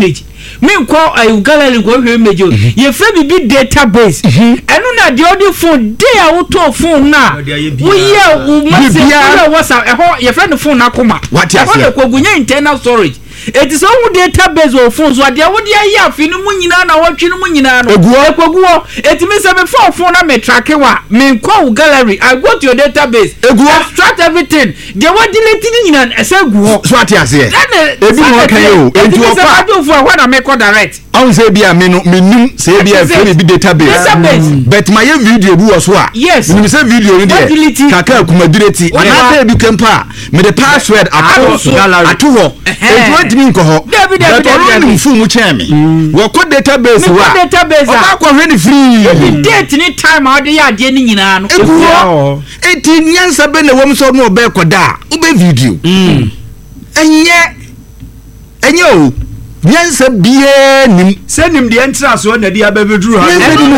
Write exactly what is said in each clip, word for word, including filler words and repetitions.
image me call a gallery go hwe image ye frɛ bibi database ɛno na de odi phone dey a woto phone na wo ye wo message WhatsApp ɛho ye frɛ no phone na koma ɛho na kogunya internal storage it is all database of phones what dia wo dia ya afi no mu nyina na wotwe no mu nyina no ekoguo it means me phone phone na me track wa me call gallery I go to your database extract everything dia wo delete ni nyina ese guo so ati ase ebi mo kan yo enti wo fa ado for when I make call direct on say bia me no me nim say bia free bi database but my video bu so a me say video ni de kaka kuma direti na say bi kempa me the password ato gallery ato ho enti mi nko ho but on fu mu chemi wo ko database wa o ba hwe ni free date ni time a de ya de ni nyina no enti nyansa be na wom so no be koda o be video enye enye o nyansa bie nim se nim de entra so na dia be beduru ha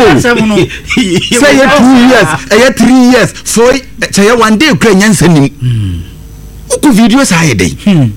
say two years eh three years so say one day kra nyansa nim uku video sa yede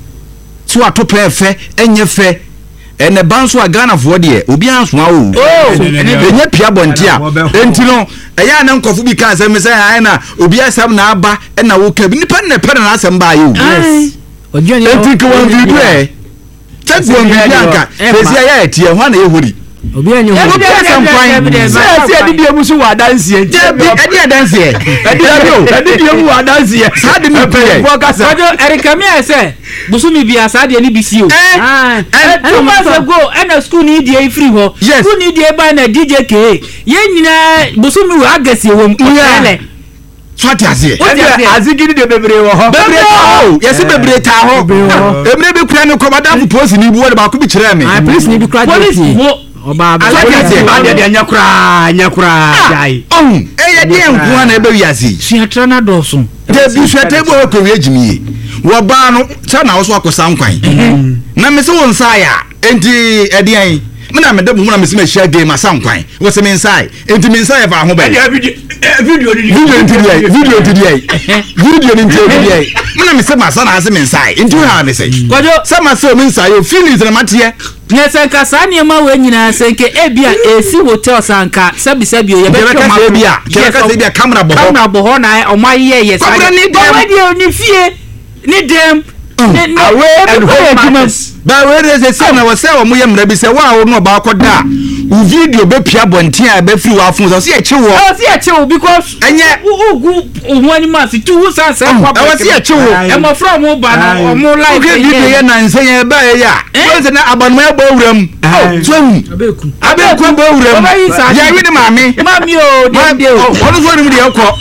so atopa fe enye fe ene banso agana fo de obi anso awo enye pia bontia enti no eya na nkofo bi kan asem say ai na obi asem na aba na wo ka bi nipa na pe na asem ba yo yes enti ko one video eh check one video anka pesi ya etie ho na ehori obi anyo ho obi asem kwan say say didi emu so wa danse enti edi danse edi edi edi emu wa danse sa de me pe ojo erika mi ese busumi bia sa de ni bisi o ah two months ago and school ni dey free ho school ni dey buy na D J K ye nyina busumi wa agasi wo ele swati azie azigidi de bebre wo ho bebre ta ho yesi bebre ta ho emre be kura ne ko madam police ni bu wo ba ko bi kire me ah police ni bi kura police wo oba ba de de anya kura anya kura dai oh e ye de nko na e be wiase suatra na do so de bi suatra bo ko wi agimiye wo ba no cha na wo so akosa nkwan na me se won sai a enti edian me na me de mu na me se me share game asankwan wo se me inside enti me inside fa ho ba video video video enti dia video enti dia video enti dia me na me se ma sa na se me inside enti ha me say kwajo se ma se me inside feelings na matie nyesenka sani ma we nyina senke ebia esi hotel sanka sabi sabi o ye be ka se bia ka se bia camera bo camera bo na o ma ye ye sa ni fie ni dem awe advice ba we dey say na we say o mo ye mra bi say wa wo no ba koda u video be pia bonten a be free wa fun so se e che wo o se e che wo because enye ugu ohu animals tu hu san say kwa ba se e che wo e mo from mo ba no mo like video ye na nse ye ba ye ya we say na abanmo ya ba wuram so abeku abeku ba wuram ya wi ni mami mami o de de o onu so ni mu de ekọ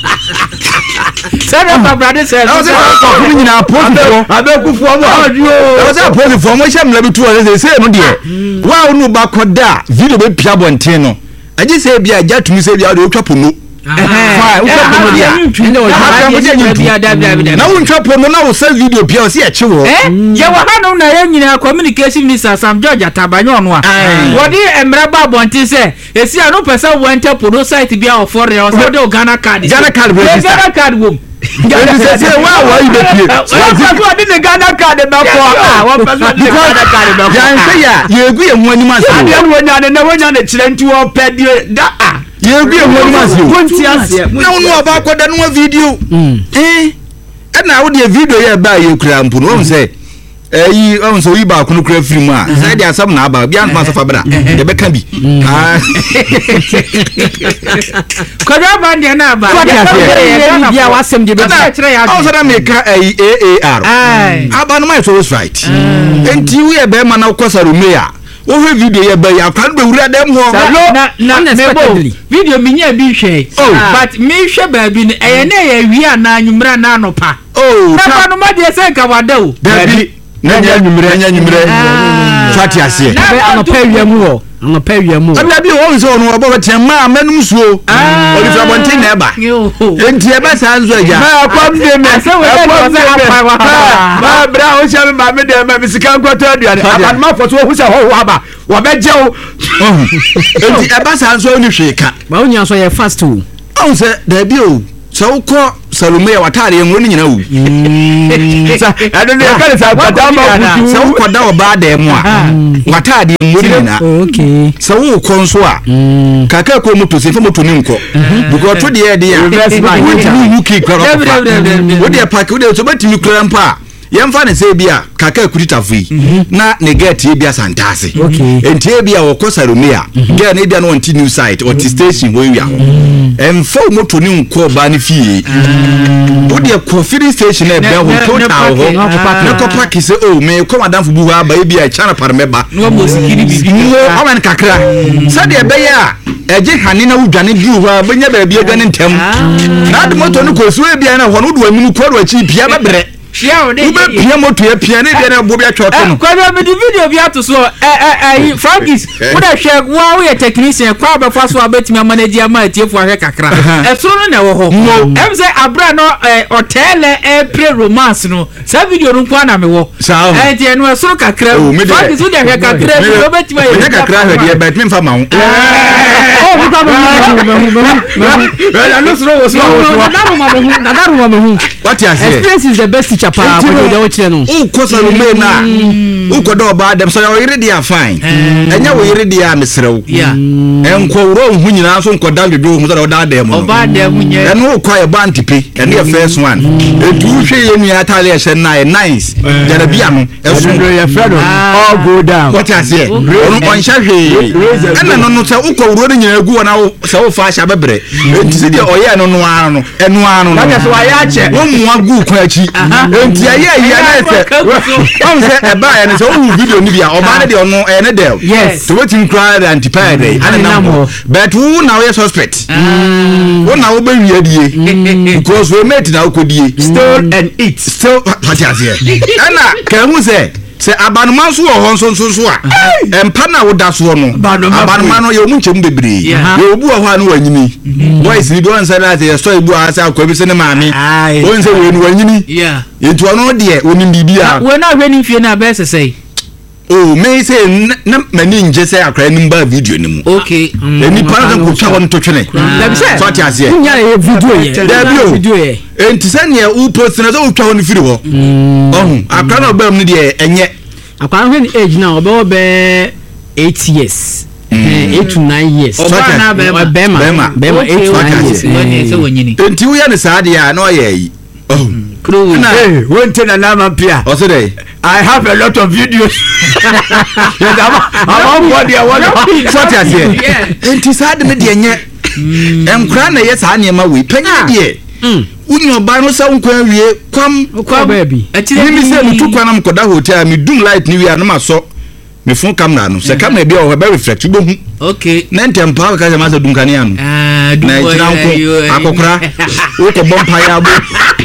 sẹ́dọ̀ pàpàdé sẹ́dọ̀ ọ̀sẹ̀ ọ̀pọ̀ fún mi náà pọ́sì fọ́ abẹ́kú fún ọmọ ọ̀sẹ̀ pọ́sì fọ́ ọmọ iṣẹ́ mìíràn bí tú ọ̀sẹ̀ ṣe é nu díẹ̀ wá ònú bá kọ́ dá fídíò bẹ́ẹ̀ pia bọ̀ ntẹ́ nọ ẹ̀jẹ̀ sẹ́ ebi àjà tùmí sẹ́ ebi àdó ó twẹ́ pọ̀nù na won twa pono na wo sa video pia o se e chiwo eh ye wa hanu na ye nyina communication minister Sam George Atabanyo ono a wodi emra ba bonti se esi anu pesa wente pono site bia o for re o se de Ghana card Ghana card register Ghana card wom Ghana se se wa wa ibe pie wa pesa de the Ghana card ba ko ah wa pesa de Ghana card ba ko ya nse ya ye egu ye hu anim ase ade wonya ne na wonya ne kire nti wo pedi da ah ye egu ye hu anim ase wonti ase na wonu oba akoda no video eh e na wo de video ye ba ye kura mpu no se eyi on so yi ba kunu kura free mu a say dia sam na aba bia no safa bra ye be kan bi ah koda ba ndia na aba ya bia wasem de be kire ya o so da me ka A A R aba no my so right enti we be ma na kwasaro me a wo he video ye be ya kan be wura dem ho na na unexpectedly video mi nya bi hwe but me hwe ba bi eye na ye wi ana anwumra na anopa oh na no ma de se ka wada o baby na nya anwumra nya anwumra twati ase anopa wiamu ho anopa wiamu na bi wo nso no obo betem ma manum suo odi fra bonte na eba enti eba sa nzo ja ma kwam de me se we de apa wa ma bra o sha me ma me de ma bisika nkoto aduane aban ma foto hu se ho aba wo be je o enti eba sa nzo ni hwe ka ma onya so ye fast o on se da bi o so ko Salome ya watare yenwo ni nyina wu sa ado ne ka sa kwada ma butu sa kwada oba da mu a watare yenwo ni nyina okay sa wo konso a kaka ko moto se fa moto ni nko because to de de ya wo ni ki kwara wo de park wo de so batimi kwara mpa yemfa ne se bia kaka kutitafu yi na ne get ye bia santase enti e bia wo kosaromia ge na bia no on new site or station wo wi a emfa moto ni nko ba ne fie wo de ko filling station e bia wo total ho na ko park se o me ko madam fu bu ha ba e bia chana parmeba no mo sikiri bibi o man kakra sa de be ya eje hane na wudwane di ho a benya ba bia gane ntem na de moto ni ko so e bia na ho no do aminu ko do achi pia bebre yeah they ube pia moto e pia ne de na bo bia twoto no kwa be di video bia to so eh eh Frankis wo da hwe wa wo ye technician kwa be fa so abetimi manage ama atiefo ahwe kakra e so no na wo ho em say abra no hotel e pre romance no sa video no kwa na me wo eh tie no so kakra Frankis wo da hwe kakra wo betimi ye kakra hwe de bet me fa ma wo oh wo ta well no so wo so na ma me hu na ma me hu what you say experience is the best teacher pa ko de wo kire no u ko so me na u ko do ba dem so you ready are fine enya wo ready are mesrew enko woro hu nyina so nko da dodo hu so da da dem no oba da hu nye eno kwa e bantipe ene e first one etu hwe ye nua tale e hye na e nice jara bia no eso your friend all go down what you say onu on sha hwe ena no no se u ko woro nyina egu na se wo fa sha bebre enti se de oye no no ano no enu ano no na so wa ya che wo mu agu kwa chi enti aye aye na se on se e ba ya ne se o video ni bia oba ne de ono e ne del yes to wetin cry the antipade and now but who now is suspect who now be wiadie because we met na ukodie stone and eat still what you say ana ka hu se se abanuma so ho nso nso so a empa na woda so no abanuma no ye mu nchem bebre ye obu ho anu wanyini boys ni don say that ye so ibu asa akwabi se ne maami won se we ni wanyini yeah etu ono de oni bibia we na hwe ni fie na be sesei oh me say na mani nje say akra ni mba video ni mu okay eni para ko twa won to twene da bi se so ti ase nya ye video ye da bi video ye enti se ne u post na so u twa won firi ho oh akra na obam ni de enye akwa hwe ni age na obe obe eight years eight to nine years oba na be bema bema bema eight to nine years woni se wonyini enti wo ya ne saade ya na o ye yi oh hey wonte na na ma pia o se dey I have a lot of videos. Yes, I'm on body I want to so ti ase enti saade me de enye enkra na ye saa ne ma we panya de unyo oba no sa nkwa wie kwam kwa baby ni se mutu kwa na mkoda hotel mi dum light ni wi na ma so me fun camera no se camera bia o be reflect bo hu okay na ntem pa ka ma se dum kan ya no ah dum na jira nko akokra o ko bompa ya bo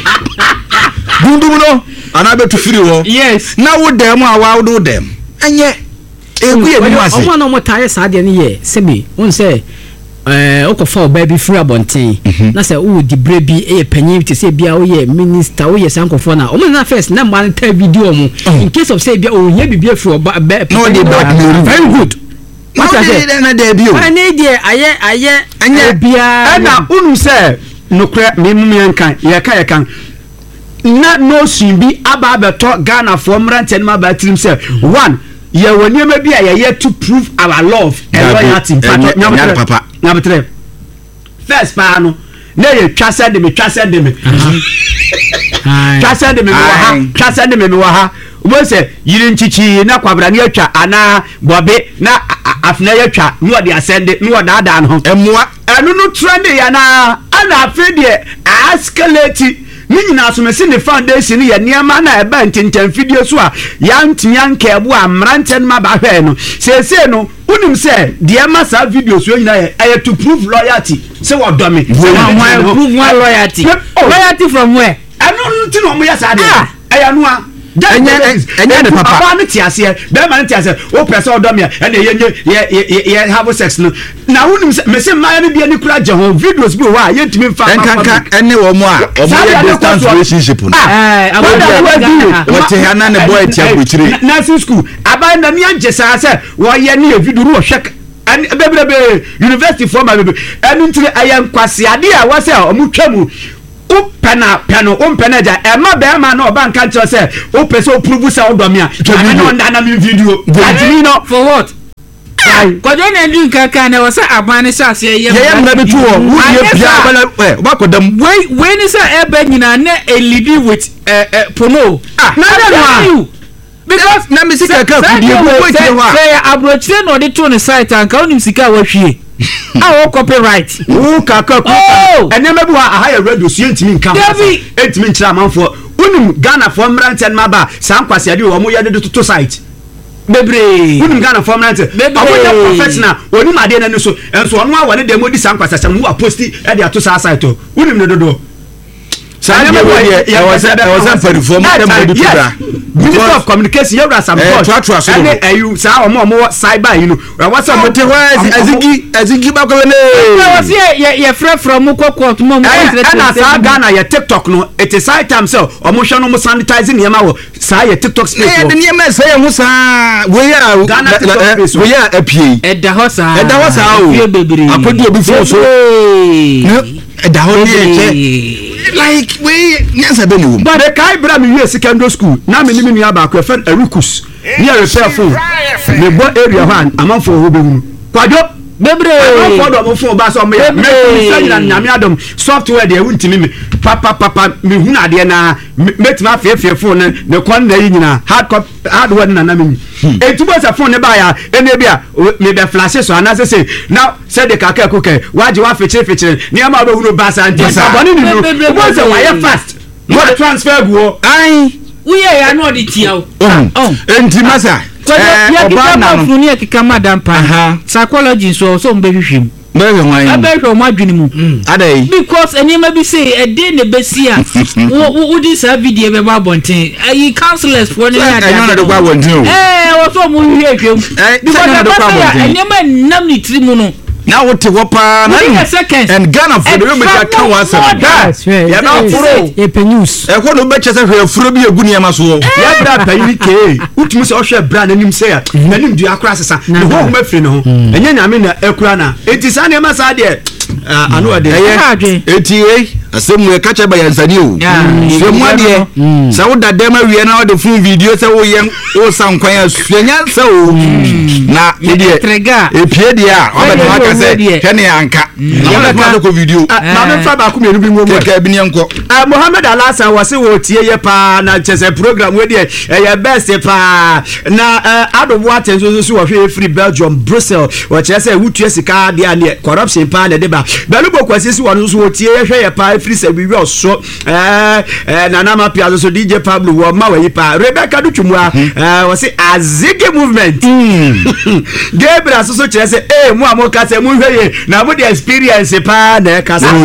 dundum no ana be to free wo yes na wo dem a wa wo dem anye egu ye mi wase o ma no mo tire saade ne ye sebi won say eh o ko fa baby free abonten na say o di brebi e panyin te say bia o ye minister o ye sankofo na o mo na first na man ta video mu in case of say bia o ye bibia free oba no dey blackmail very good what I say na dey bio na dey aye aye anya bia na unu say nokra me mu yankan ye ka ye kan na no simbi aba abeto Ghana for mrante ma ba trim say one ye woni ma bia ye yet to prove our love and loyalty nyam papa nyam tre first pa no na ye twase de me twase de me twase de me wa ha twase de me wa ha wo say yiri nchichi na kwabra ne atwa ana bobe na afna ye twa no de asende no da da no emwa enu no trend ya na ana afi de escalate ni nyina so mesi ne foundation ye niam na e ba ntintan video so a yanti yanka ebu amranten ma ba hwe no sese no unim se de ma sa video so nyina ye e to prove loyalty se wo do me prove one loyalty loyalty from where anu ntino mo ya sa de e ya no a enye enye de papa papa ne tiase be ma ne tiase o pese o do me e na ye ye ye have sex no na unim se mesi ma ne bia ni kura je ho videos bi wa ye ntimi fa enkanka ene wo mo a o mo ye distance relationship no eh what he na ne boy tia buchire nursing school abai na mi anje sa se wo ye ne video wo hwek an bebrebe university for ma bebe enu ntire ayan kwase ade a wo se o mu twamu o pena peno o pena ja e ma be ma na oba nka nche se o pese o prove se o do me a na na na me video atimi no for what kwajo na ndu nkaka na wasa abane sha se ye ye na be tuo wo ye bia bala eh ba kodam we we ni sa ebe nyina na elidi with eh eh pono ah na na because na me sika ka kudi e wo tie ho a say abrochire no de to ne site anka onim sika wa hwie ah copyright wo kaka ku enema bi wa aha ya radio so yentimi nka entimi nkyira amanfo unim Ghana for mranten maba san kwase ade wo mo ye de to site bebre unim Ghana for mranten aboya professional onim ade na ne so enso ono a wone demo di san kwase sam wo posti e de ato sa site unim ne dodo Sanya me ye e was e was a perform dem do tuda Minister of Communication you ras am God and ayu sa omo omo cyber you know what some te azigi azigi ba ko ne was ye ye frɛ from kokot mo mo na sa Ghana ye TikTok no it is side time so omo hwe no mo sanitizing yema wo sa ye TikTok space eh de yema sa ye ho sa we ya Ghana TikTok space we ya apie e da ho sa e da ho sa o akodi obi fo so e da ho ne like we nyansa be no but the kai bra me we secondary school na me ni me nua ba ko fe Erukus ni repair phone me bo area han amanfo ho be hu kwajo bebre amanfo do mo phone ba so me me say na nyame adom software de wuntimi me papa papa me hu na de na metima afefie phone ne kon na yi nyina hard copy hardware na na me etubo sa phone ne ba ya ene bia me be flash so ana say now say the kaka koke waje wa fechire fechire ni ama be hu no ba sa ntesa boni ni no wo say why fast what transfer go ai uye ya no de tia o oh enti masa eh oba na no ni ekika madam pa psychology so so mbe hwehwem me we wan abe hwe mo adwene mu adai because enima bi say e dey ne besia wo wo di sa video be ba bonten ayi counselors for ne na dey na dey gwa bonten eh wo so mo hwe hwem because enima nam ni trimu no now what wopa na and Ghana for the me ka one seven that's right ya na furo e penews e ko no be chese hwe furo bi egu ne ma so ya bra pa yi ke utumi se o hwe bra na nim se ya na nim du akra sesa ne ho ho mafiri ne ho enye nyame na ekura na enti sa ne ma sa de anu ade eti eh asemu e ka che ba yansani o se mu ade sa wo dade ma wie na wo de fun video se wo yen wo san kwan asuanya se o na ide e pie de a o be ma se kene anka na ma ko video na me fa ba ku me bi mo mo ka bi ne nko ah Mohammed Alhassan wase wo tie ye pa na chese program we de e best pa na adobo atenso so wo hwe free Belgium Brussels wo chese wutu sika de ane corruption pa na de ba belubo kwasisi wo so wo tie ye hwe ye pa free se bi wo so eh eh na na ma pia so D J Pablo wo ma we pa Rebecca Duchumwa eh wo se azige movement Gabriel so so chese eh mu amoka se mu hwe ye na mo de experience pa na ka se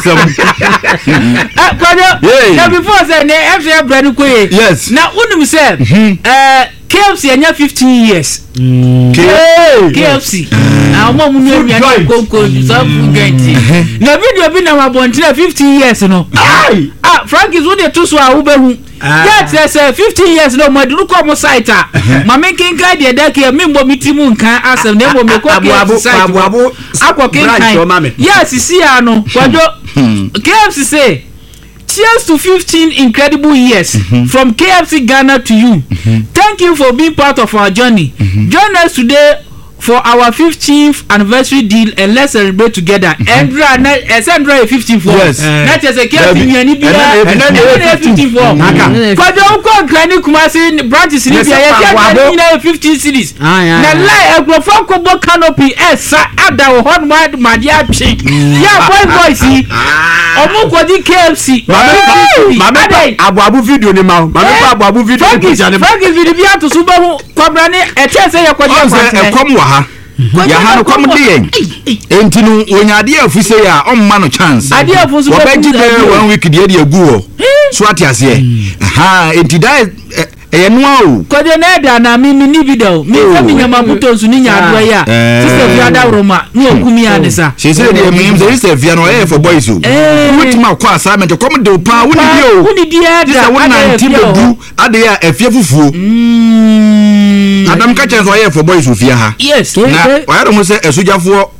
eh kwado na before say na F F brand ko ye yes na unum say eh K F C anya fifteen years K F C ah mo mu no ria na konko so fugenti na video bi na mabontina fifteen years no ai ah Frank is what dey to so a wo behu that say fifteen years no mo duru ko mo site ah ma me kinka dey da ke me mbo mitimu nkan asem na mbo me ko ke site abu abu akọ kinkan yes see ya no kwado K F C say cheers to fifteen incredible years mm-hmm. from K F C Ghana to you. Mm-hmm. Thank you for being part of our journey. Mm-hmm. Join us today for our fifteenth anniversary deal and let's celebrate together. Endra na Endra fifteen for. Yes. That is a K F C ni bi and then fifteen for. Kwado ko Granny Kumasi branches ni bi ya ya fifteen cities. Na lie agrofo ko bo canopy esa ada wo hot mad madia twi. Ya boy boy si. Omo ko di K F C. Mama abu abu video ni ma. Mama abu abu video ni picture ni. Frank video bi ato so bo kwabra ni e che se ya kwadi e kom wa ha ya ha no kom de enti no onyade afuse ya omma no chance ade afusu wo be gibe one week de de agu o so ate ase aha enti dai e no o kode na da na mi mi ni video mi fa mi nyama buto su ni nyaado ya sister fi ada roma ni okumi anisa she say de mi say sister fi no e for boys o wutima kwa assignment kom de pa woni bi o woni di ada wona nti bedu ade ya afie fufuo Adam ka chance wa ye for boys ofia ha yes na wa ya mo se esujafo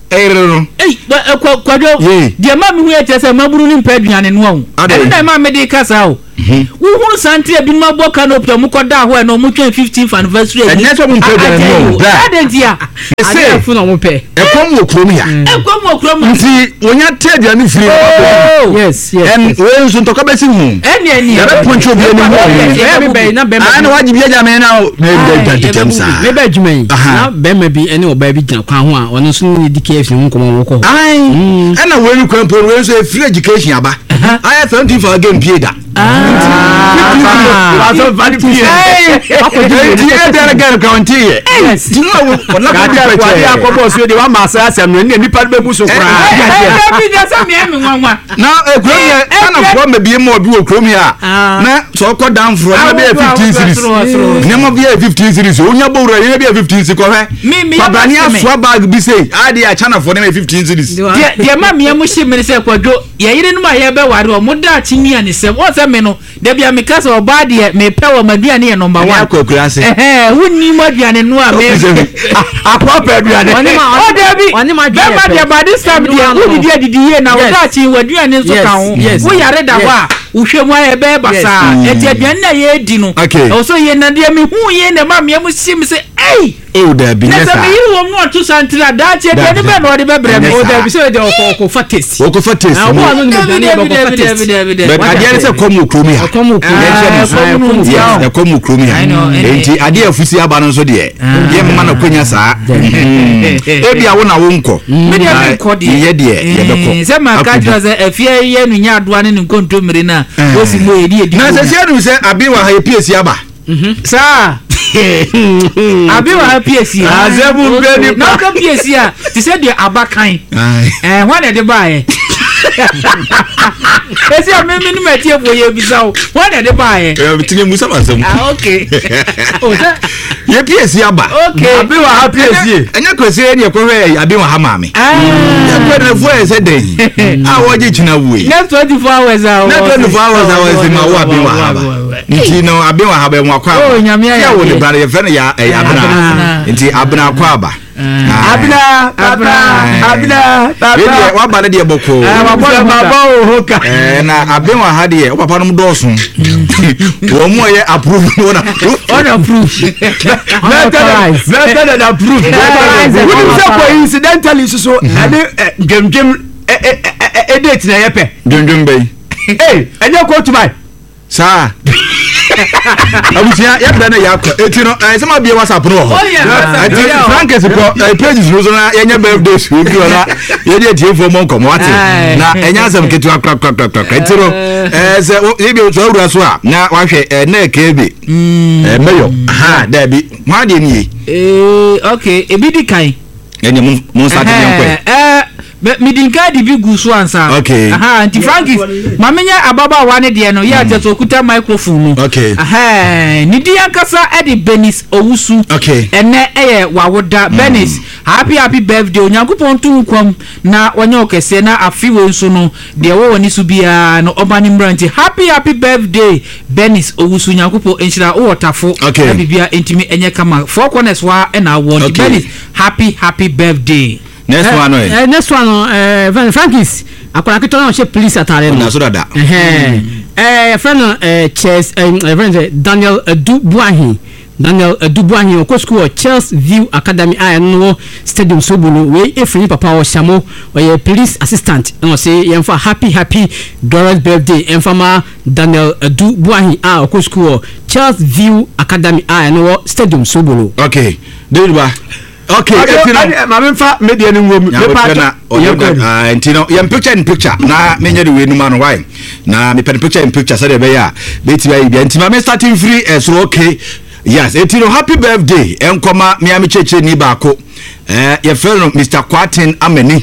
no eh kwado de ma me hu e tese maburu ni mpa aduane no ho e na ma me de kasa o wo hu santre bi ma bo canopy mu koda ho e no mu twen fifteenth anniversary e ne so mu mpa aduane no adentia ade fu no mu pe e kom wo krom ya e kom wo krom nti wonya te aduane free yes yes en we nso to ka besi hu eni eni ya be poncho bi eni ho be be na be ana waji bi aja me na na e da temsa me be adwuma na be ma bi eni oba bi gina kwa ho a ono so ni D K F ni nkomo wo ko ai ana we ni kwampo we nso e free education aba I seventeen for game pay da ah so value pay akodi e dey again count here yes you know na ka dey kwa dia akobo so dey wa masa asem no ni nipa be bu so kra eh bi dey say me me nwanwa na e krom ye ana krom me bi mo obi wo krom ya na so ko down for na be fifteen series ni mo be fifteen series onya bowra ye be fifteen series ko he babani aso bag bi say ade a channel for them fifteen series de de ma me mu shi me say kwadwo ye yire no ma ye be ware o mo da chinua ni se wo se me no de bia me kasa o ba de me pe wo maduane ye number one akokura se eh wonni maduane no a me akwa pe aduane o de bi woni ma be ma de ba this time de wo di di di ye na wo da chi waduane so ka ho wo yare da ho a wo hwe mu aye be basa e de aduane na ye di no o so ye na de me hu ye na ma me mu sim se ei o da bi nesa na me yi wo no to santra da che de be no de be bre me o da bi se de ko fa test o ko fa test o no ni be ko fa test but ade se komu kromi ha komu kromi ya komu kromi ha enti ade afusi aba no so de ye mma na konya saa e bia wo na wo nko me de be ko de ye de ye be ko se ma ka twa se afie ye nu nya adoa ne nkonto mere na o si mo edi edi na se se nu se abi wa ha ye piesi aba sa abi wa happy esi azebu be ni na ka P S a ti se de abakan eh ho na de ba e esi a me me ni metie fo ye bisa o ho na de ba e eh tinye musa masem ah okay o se ye P S aba okay abi wa happy esi enya kwese ne ko hwe abi wa ha maame ya ko na fo e se den a wo je china wue next twenty-four hours a na twenty-four hours a wo se ma wo abi wa ha ba nti no abi wa ha ba mu akwa oh nyame ya wo le bare ye fe ya abna nti abna akwa aba abna abna abna abna wa ba de boko wa baba o hoka eh na abin wa ha de o papa no doso wo mu ye approve no na on approve better than approve we do say coincidentally so ade gemgem e date na yepe gemgem bay eh enye ko to buy sa abusia ya bda na ya kwa eti no eh sama bia WhatsApp no ho Frankes ko pages no so na yenye birthday so bi ora ye dey tie fo mon komo ate na enya asem ketu akra akra akra eti no eh se ye bi so awura so a na wa hwe na ka bi eh meyo ha da bi ma de ni eh okay e bi di kan yenye mun start yen kwa eh midinka di bi gu so ansa okay aha anti Frankis mamenya ababa wa ne de no ya just okuta microphone okay aha ni di ankasa e di Benis Owusu okay ene eye wawoda Benis happy happy birthday onyankopon tu nkwam na wanya okese na afiwe nso no de wo woni so bia no obani mranti happy happy birthday Benis Owusu onyankopon enhira o wotafo na bibia entimi enye kama four corners wa e na won Benis happy happy birthday. Next one no eh next one eh Frankis akola kito na she police atare no na so dada eh eh friend eh Chess eh friend Daniel Dubuahi Daniel Dubuahi o school Chelsea View Academy I no stadium Sobulu we efri papa o Shamo o police assistant no say yemfa happy happy Doris birthday enfama Daniel Dubuahi a o school Chelsea View Academy I no stadium Sobulu okay David ba okay ma me fa media ni ngom me pa ah ntino yam picture in picture na me nyade we nu ma no why na me pen picture in picture say be ya beti ya bia ntima me starting free so okay yes ntino happy birthday enkoma me am cheche ni ba ko eh ye fellow Mister Kwatin Amani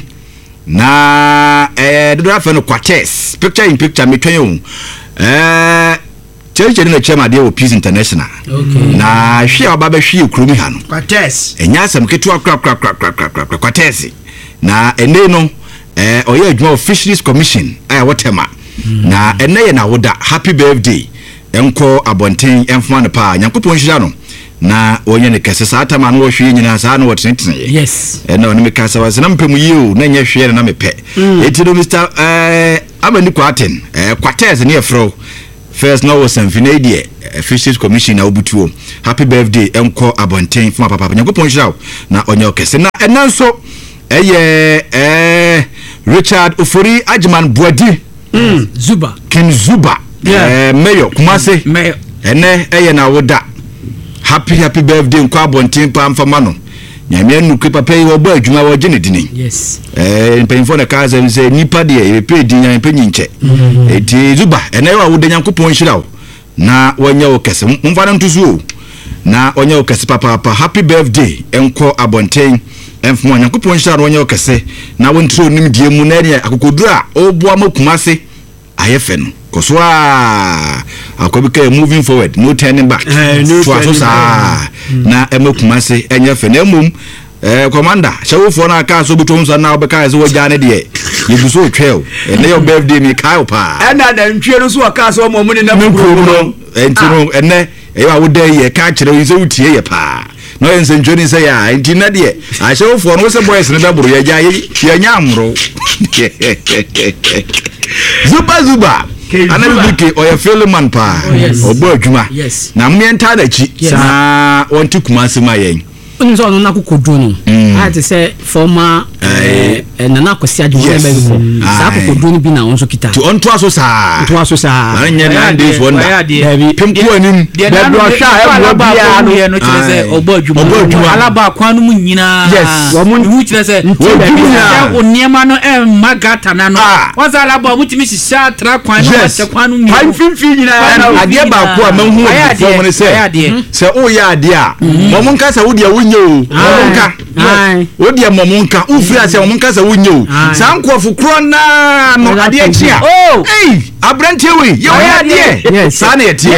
na eh do fa no Kwates picture in picture me twen yo eh cheche na chema de o Peace International okay na hwe obaba hwe kurumi ha no Kwates enya asem ketu akra akra akra akra Kwates na ene no eh oye adwuma Fisheries Commission aya wotema na ene ye na woda happy birthday enko abonten enfuma ne pa nyankopon hira no na onye ne kese sa atama no hwe nyina sa no wotentene yes e na oni me kasa wa na mpemu yiu na nya hwe na mepe eti do Mr eh Amani Kwaten eh Kwates ne efro first no was Finadie Fisheries Commission na obutuo happy birthday enko abonten fuma papa nyakopon hiraw na onye okese na enanso eye eh Richard Ofori Ajman Boadi mm. Zuba Ken Zuba yeah. eh mayor Kumase mayor ene eye na woda happy happy birthday enko abonten pa mfama no nyame anu papa yi wo ba adwuma wo gene dini yes eh mpanyimfo na kaza nse nipa de e pe di nyan pe nyinche eti Zuba ene wa wo de nyankopon hiraw na wonya wo kese mfa na ntusu na wonya wo kese papa papa happy birthday enko abonten enfo nyankopon hiraw wonya wo kese na wontro nim die mu na ne akokoduru a oboa makumase ayefe no koswa akobika moving forward no turning back to asosa na emakumase enyefe na emum eh commander shawufo na aka so buto nsa na obeka ze wogya ne de yeguso twel ene your birthday me kai pa ena na ntwe no so aka so mo mu ne na mkuru no entino ene e wa woda ye ka kire yi ze utie ye pa no ense ntwoni se ya enti na de a shawufo no se boys ne da buru ye gya ye nya amro Zuba Zuba Anabuke oya Feleman pa obo adwuma na mmenta da chi sa wonti Kumase ma yen nso no nakokodro no a te se former eh nana kwasi adwuma ba bi sa akokodro no bi na wonso kita to onto aso sa to aso sa anya na days wonder pimpo anim de do sha e bo bia no no kire se obo adwuma alaba kwanu mu nyina wo mu kire se wo niema no e magata na no waza alaba mu timi shisha tra kwanu wa kwanu mi pan finfi nyina ade ba ko a manhu wo mo se se o ya ade a mo mun kasa wo dia wo momonka odi momonka ufri ase momonka sa wonyo sankofu kro na no ade achia eh abrante we ye ade sa na etie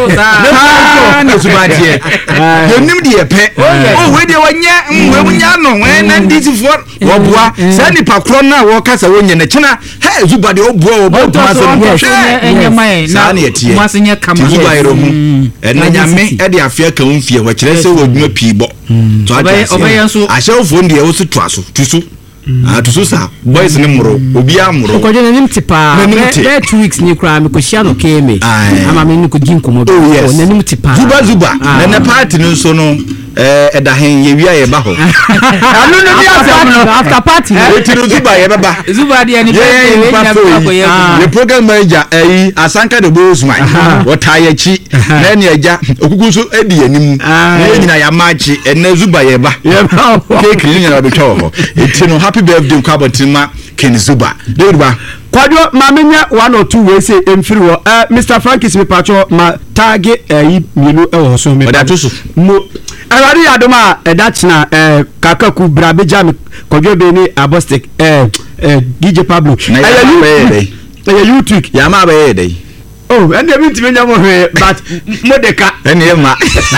sa na subadie yonim de pe o we de wanya we munya no we na ndisifo wo boa sa ni pakro na wo kasa wonye na kina he zubade o boa o boa so enye mai na na etie masenye kama zubairo hu na nyame e de afia ka wonfie wo kire se wo dwuma piibo to abayanso ashawfo ndi e wo su twaso tusu ah tusu sa boys ni muro obi amuro ko je nanim tipa be two weeks ni kra me ko hia no keme ama me ni ko gin komo do nanim tipa zuba zuba na na party no so no eh edahen ye wia ye ba ho anu no bi after after party e ti zuba ye baba zuba dia ni pe na ko ye the program manager eh Asanka de Bosman wota ye chi na ne eja okugu so edi anim ye nyina ya machi ene zuba ye ba ye ba cake ni nyina be twa ho eti no happy birthday kwabotima Ken Zuba David ba kwadwo mamenya one or two ways emfiri wo eh Mr Frankis me pacho ma tagi eh mienu e wo so me odatoso mo awari adoma e dachna eh kakaku brabeja me kwadwo be ni abostic eh D J Pablo eh eh YouTube ya ma ba ye dai oh and them ntimi nya mo hwe but modeka ene ma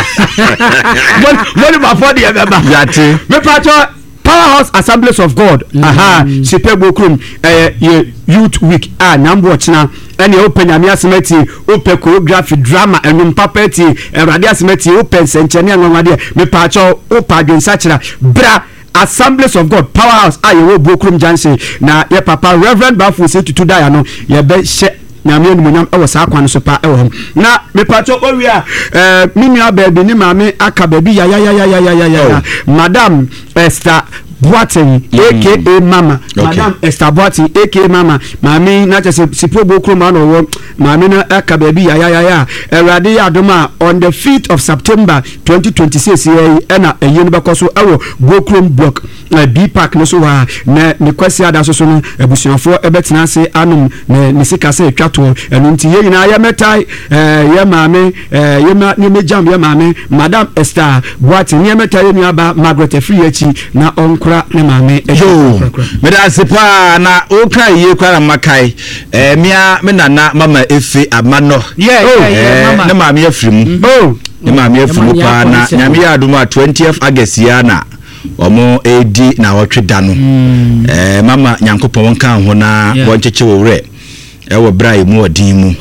mo mo for the baba yati me pacho Powerhouse Assemblies of God aha Sipego Krum eh youth week ah nambo china ene open nyame asemati open choreography drama enum papeti erade asemati open senchene anwade me pacho opa dwensa chira bra Assemblies of God Powerhouse ah ye Bokrum Jansen na ye papa Reverend Bafu say tutu da ya no ye be she nyame enu nyam e wo sa kwan so pa e wo na me pacho owi a eh minua baby ni maame aka baby ya ya ya ya ya ya ya Madam Esther Boating aka Mama Madam Esther Boating aka Mama mami na chese Sipo Bokrum ma no wo mami na aka baby ya ya ya ya erade adoma on the fifth of September twenty twenty-six here na eyi no bekoso ewo Bokrum block B Park no so wa na ne kwasi ada so so no ebusuafo ebetena ase anum na ne sika se twato enu nti ye nyina ya metai eh ye mami eh ye ma ne mejam ye mami Madam Esther Boating ne metai ye aba Margaret Afriechi na onkra ne mame yo me da sepa na o kai ye kwara makai eh mia me nana mama efe amano yeah yeah mama ne mame afrim oh ne mame afrim pa na nyame ya aduma twentieth August ya na omo edi na wotwe da no eh mama nyankopon kan ho na woncheche wo wre e wo brai mu odin mu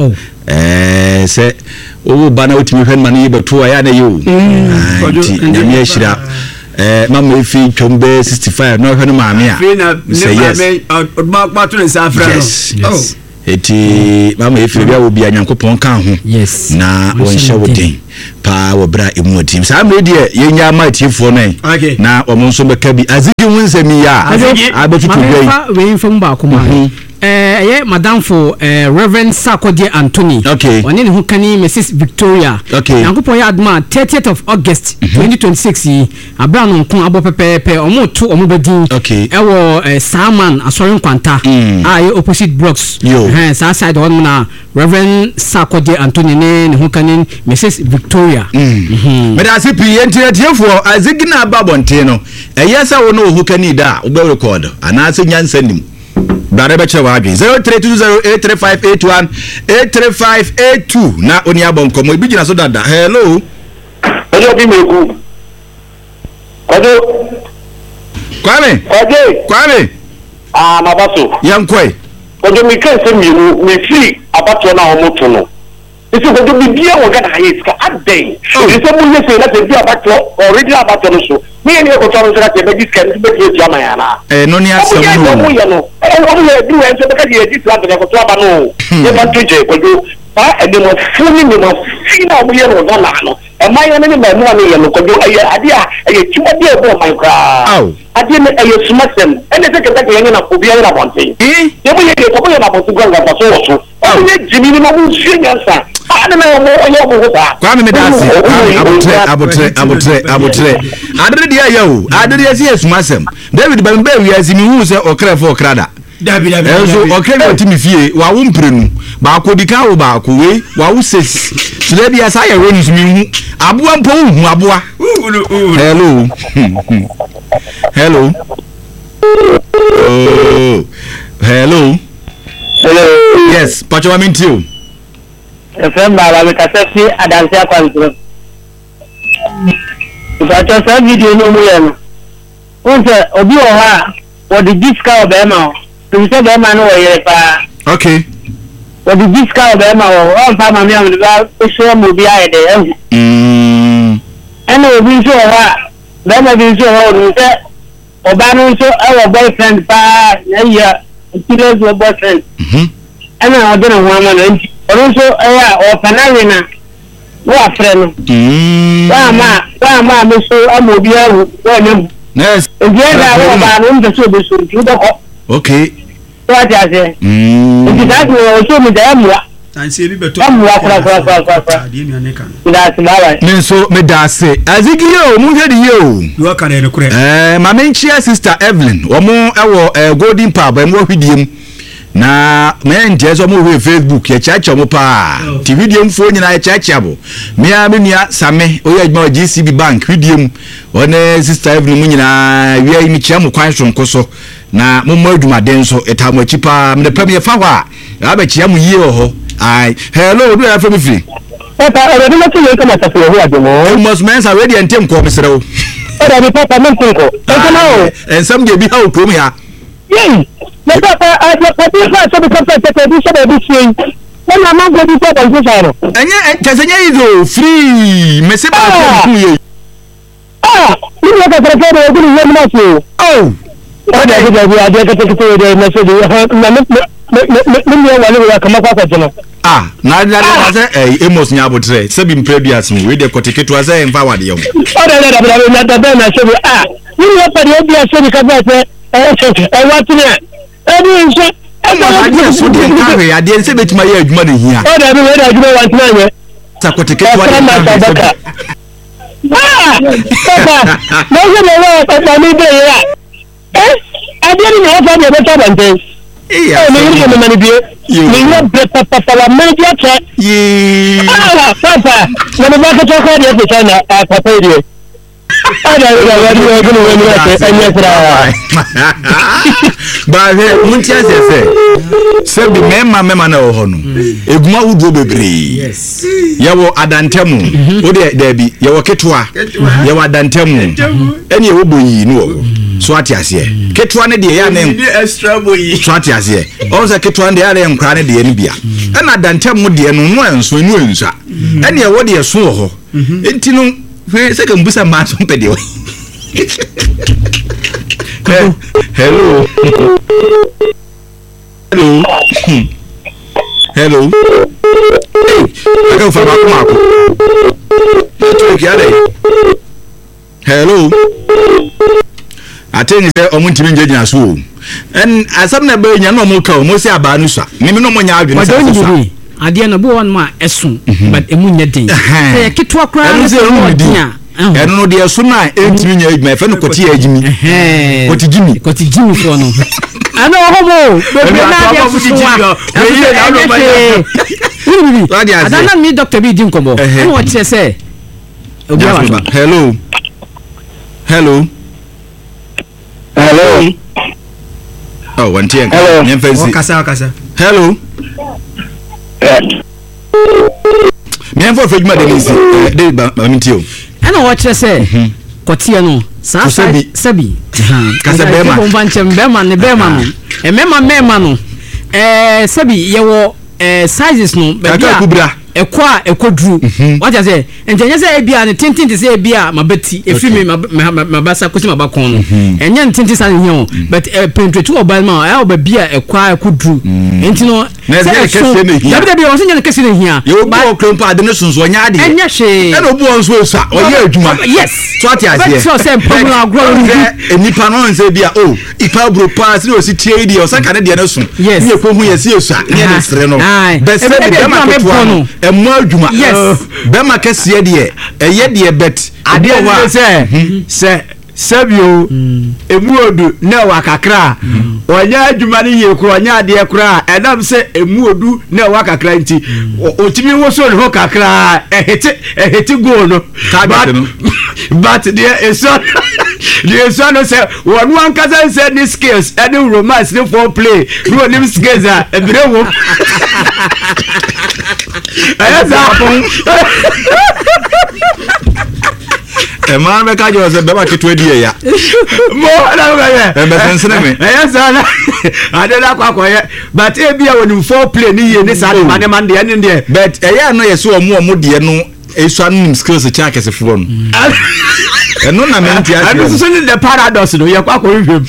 eh se o ba na otimi hwen ma no yebeto ya na yo nti nyame ahira eh mama efi twombe sixty-five no hwen ma ame a say yes ma ma to nsa afra no oh eti mama efi bia obi anyankopon kan ho yes na won hye wodin pa wo bra emu otim sa me de yenya ma tifo no na omo nso beka bi azigi wunsemi ya abetutu gwe we info ba kuma eh eh madam for eh Reverend Sarkodie Anthony oni ne ho kani Missus Victoria yankopon ya adma thirtieth of August twenty twenty-six yi abra no nko abo pepepe omo to omo bedin ewo Saman asorin kwanta aye opposite blocks eh sa side on na Reverend Sarkodie Anthony ne ne ho kani Missus Victoria mhm me da se pi entietiefo azigina babonte no eyesa wo no ho kani da wo be record ana se nyansa nim Brother Beche Wagi zero three two zero eight three five eight one eight three five eight two na oni abon komo ibi jina so dada hello ojo bi meku ojo kwame ojo kwame ah mabaso yankoi ojo mi kan se mi mi free abato na omoto no isi ojo bi bia wo ga na yeska adai isi mu yese na se bia abato already abato no so me ni ko toro sera te be diskan be ti jama ya na eh no ni asem no no ya no e wo le du en so be ka di diskan be ko to aba no e ba to je ko do pa e de mo funi ni mo fina mo ye no ga na no e ma ya ni me mo ni ye no ko do aye adia aye tuma di e bo my god aw adia me aye sumasem e ne se ke ta ke ye na ko bia na bonte eh ye mo ye ke ko ye na bonte go ga so so o ye jimi ni mo mo shi nyansa ana me mo yo mo ta kwame me dasi abotre abotre abotre abotre adere dia yawo adere esi esumasem David bambe wiasi mi hu se okra fo okrada dabi dabi enso okra otimi fie wa wo mprenu ba ko dika wo ba ko we wa wo ses tire bia sa ya woni mi hu aboa mpo hu aboa hello hello oh hello hello yes pacho wa mintio efem baba me kasefi adanse akwanto Ìfàtọ̀ sọ fídíò ní omúlẹ̀ nù. Wọ́n sẹ òbí ọ̀há wọ́n di disca ọ̀bẹ̀ ẹ̀ma ọ̀. Tòmísẹ́ bẹ̀ẹ́ ma ní wọ̀ yẹrẹ paa. Ok. Wọ́n di disca ọ̀bẹ̀ ẹ̀ma ọ̀ wọ́n fa màmí àwọn ìdíbà ó ṣe ọmọ òbí ayẹ̀dẹ̀ ẹ̀hù. Ẹnna òbí nsọ ọ̀há bẹ́ẹ̀ ma bí nsọ ọ̀há òdùnsẹ́ ọ̀bá ní nsọ ẹ̀wọ̀ boyfriend paa ẹ̀yà serious boyfriend. Ẹnna ọ̀dọ́ nà wọn ama nà ẹ̀ntì. Ọ̀dọ́ nsọ ẹ̀yà ọ̀pẹ̀náwìn na wọ́n afẹ́ no. Wọ́n àmà wọ́n àmà àmì so ọmọ òbí ẹ̀hù wọ́n ẹ̀mí mu. Yes. Èdè ẹ̀dá wọ́n bá àwọn oúnjẹ sóò bẹ̀sọ̀ ojú dọ́kọ̀. Ok. Wọ́n ti àṣẹ. Èdè sáà ti wọ̀ ọ̀ṣọ́ mi dẹ̀ ẹ̀ mùwà. Ẹ̀ mùwà kúrà kúrà kúrà kúrà kúrà. Ìdá àti bàbá. Mi nso mi da ase. Azigi yio mu hwɛ di yio. Yọ kan ẹ̀ nìkúrẹ́. Ɛɛ maame nkyia sister Evelyn wɔn ɛwɔ ɛɛ golden pub ɛmu ɔhwidie mu. Na me ntie so mo we Facebook ye chacha mo pa ti video mfo nyina ye chacha bo me a me nua same oye adwuma G C B bank video mu one sister Evelyn mu nyina wi mi chia mo kwan so nkoso na mo mo adwuma den so etamo achi pa me pam ye fa ho a aba chia mo yie ho ai hello do ya from free papa e do mati ye kama tafi ho ademo must mensa ready entem ko mesere wo e da bi papa men tinko e kana o ensam je bi ha o kom ya yey me papa a je papa fa so bi papa te bi so bi sei e na ma go bi papa nso sa no enye enye izo free me se ba ko ye ah ni le ka fere fere o ni ye mi na so oh o da bi da bi a je ka te te de me so de na me me me wale wa kama kwa kwa jeno ah na na na say eh emos nya abotre se bi mprebias mu we de koteketu ase emfa wade yom o da da da na da da na so bi ah ni le pa de bi ase ni ka ba se eh what ni e bi nso e mo ade so de ka we ade se betima ye adwuma de hia o da bi we da adwuma wa ntina ye ta koteketu wade ah papa no se me wa papa mi de ya eh ade ni na fa de be ta bante iya eh ni ni me ni bi ni yo papa papa la me dia che ye ah papa na me ba ka to ko de pe chana a papa de ada ada wadi wadi wadi wadi anya sira ba he muntia se se se bi mema mema na ho no eguma wudo bebre yes yawo adantemu o de da bi yawo ketwa yawo adantemu ene e wo boyi no so ati ase ketwa ne de ya ne extra boy so atiase o se ketwa ne ya ne nkra ne de ne bia e na dantem mo de no no enso enu enso e ne wo de so ho enti no se kan busa ma so pede o hello hello hello I go for Marco. Hello. I tell you, I'm going to be judging us. And as some never know more, most of our news. Maybe no more. I didn't know one more as soon, but a moon yet. I keep talking. I don't know the Asuna, eighteen my friend Cotia Jimmy. What did Jimmy? What did Jimmy for? I know homo, but I don't need Doctor B. Dinkobo. What you say? Hello. Hello. Hello. Oh, one thing. Hello. Kasa kasa. Hello. Me am for Fredma Denise. Dey ba mintio. I know what you say. Kotia no. Sa sabi sabi. Kasa bema. Ko banche bema ne bema no. E mema mema no. Eh sabi ye wo eh sizes no. Kaka kubra. Ekwa ekodru. What you say? Enye say ebia ne tintin te say ebia mabati. Efi me mabasa kosi mabakon no. Enye tintin sa nyo. But penetrate oba ma e oba bia ekwa ekodru. Enti no. Na say kese ne hia. Dabi dabi o se nye kese ne hia. Yo bo krompa ade ne sunso nya ade. Enye hwe. E no bo onso esa. Oye adwuma. Yes. So ati ase. But so say problem agro ni. Enipa no say bia oh, ipa bro pass ni o si tie di o sa ka ne de ne so. Yes. Ni ko hu yesi esa. Ni de sere no. Be se be ma ko no. E mo adwuma. Yes. Be ma kese de e ye de bet. Ade wa say say sabio emuodu na wakakra onya adwuma ne ye kro onya ade kra enam se emuodu na wakakra nti otimi wo so ne ho kakra ehete ehete go no but there is so there is so say one one kaza say this skills any romance no for play no nim skills a ebre wo ayasa e ma me ka jo se be ma keto die ya mo na ga ye e be sensene me e ya sa na ade la kwa kwa ye but e bia woni for play ni ye ni sa de man man de ni de but e ya no ye so omo omo de no e so anim skills cha kese fo no e no na me ntia ade so ni the paradox no ye kwa kwa hwem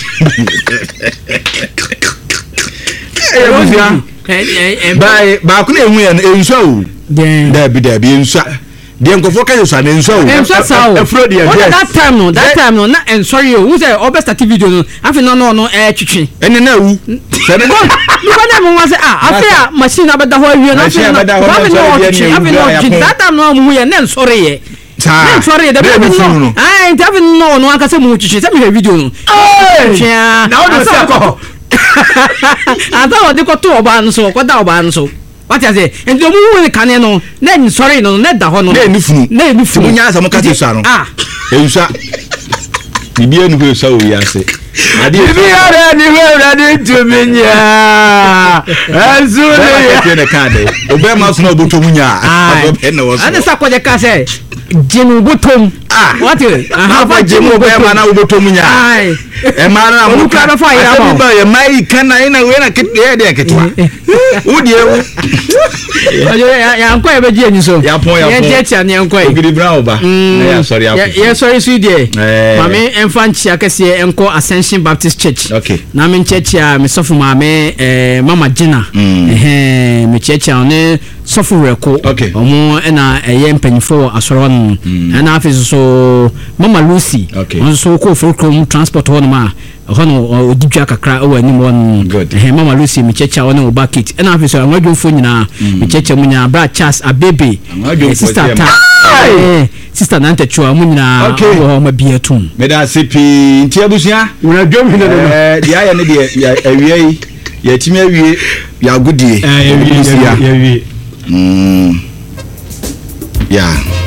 e mo bia ba ba ku na ehu ye no enso o da bi da bi enso de nkofo ka yeso an enso o afro de that time no that time no na en sorry o who say o best active video no afi no no no eh twitwe ene na wu se ne no na mo wa say ah afi a machine abeda ho awie na afi no afi no twitwe afi no twitwe that time no mo ye na en sorry ye na sorry de be no ah afi no no aka say mo twitwe say me video no eh na o do say ko ata o de ko to oba nso ko da oba nso what you say and the mu kan no na sorry no na da ho no na ni funu na ni funu nya asam ka se no ah ensa bibi enu ko sa o ya se ade bibi ara ni we ready to minya azu ne ne ka de obe ma so na obotomu nya obe na wo so ade sa ko je ka se jenu botom ah what aha fa jenu obe ma na obotomu nya ai e ma na mo ka na fa ya ba ye mai kana ina we na kete de ketwa udi ewu ajo ya nko e be ji enyiso ya pon ya pon ye jecha ne nko e ogiri brown ba ya sorry ya ya sorry su die mame emfa nchi akese enko Ascension Baptist Church okay na me church ya me sofu mame eh mama Gina eh me church ya ne sofu reko omo na eye mpanyifo asoro no na afisi so mama Lucy onso ko for transport ho no ma hono odidwa kakra o anim won eh mama Lucy me checha won o bucket na afisi so anwadwofo nyina me checha munya bra Charles Abebe sister ta eh sister nante chua munya o ma bietum me da sipi nti abusia una dwom hina no eh dia ya ne de awie ya timi awie ya gudie eh ya wie mm yeah